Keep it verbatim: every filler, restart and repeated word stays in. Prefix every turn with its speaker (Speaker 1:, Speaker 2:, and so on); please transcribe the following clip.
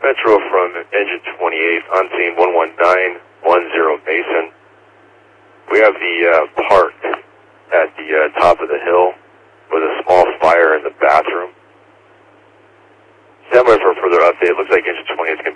Speaker 1: Metro from engine twenty-eight on scene one one nine one zero Mason. We have the uh, park at the uh, top of the hill with a small fire in the bathroom. Stand by for a further update. Looks like engine twenty is